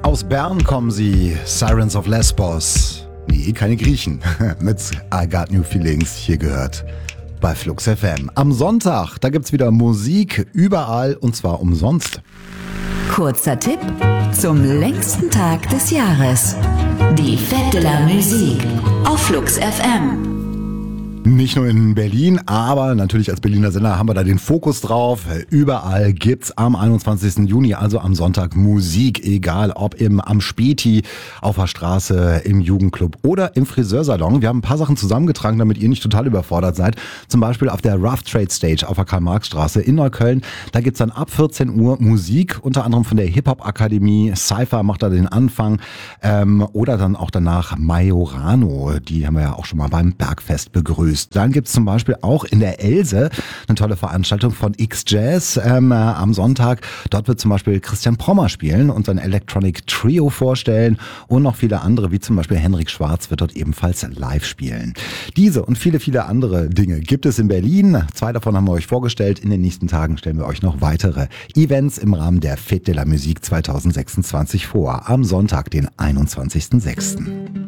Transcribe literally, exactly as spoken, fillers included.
Aus Bern kommen sie, Sirens of Lesbos. Nee, keine Griechen. Mit I Got New Feelings hier gehört bei Flux F M. Am Sonntag, da gibt's wieder Musik überall und zwar umsonst. Kurzer Tipp zum längsten Tag des Jahres. Die Fête de la Musique auf Flux F M. Nicht nur in Berlin, aber natürlich als Berliner Sender haben wir da den Fokus drauf. Überall gibt's am einundzwanzigsten Juni, also am Sonntag, Musik. Egal ob im am Späti, auf der Straße, im Jugendclub oder im Friseursalon. Wir haben ein paar Sachen zusammengetragen, damit ihr nicht total überfordert seid. Zum Beispiel auf der Rough Trade Stage auf der Karl-Marx-Straße in Neukölln. Da gibt's dann ab vierzehn Uhr Musik, unter anderem von der Hip-Hop-Akademie. Cypher macht da den Anfang. Ähm, oder dann auch danach Majorano. Die haben wir ja auch schon mal beim Bergfest begrüßt. Dann gibt's zum Beispiel auch in der Else eine tolle Veranstaltung von X-Jazz ähm, äh, am Sonntag. Dort wird zum Beispiel Christian Prommer spielen und sein Electronic Trio vorstellen und noch viele andere, wie zum Beispiel Henrik Schwarz wird dort ebenfalls live spielen. Diese und viele, viele andere Dinge gibt es in Berlin. Zwei davon haben wir euch vorgestellt. In den nächsten Tagen stellen wir euch noch weitere Events im Rahmen der Fête de la Musique zwanzig sechsundzwanzig vor. Am Sonntag, den einundzwanzigsten sechsten